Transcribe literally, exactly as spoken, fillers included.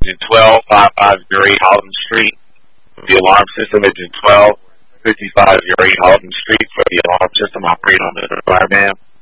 Engine twelve, five five zero eight Halton Street. The alarm system, Engine twelve, fifty-five zero eight Halton Street for the alarm system operator on the fireman.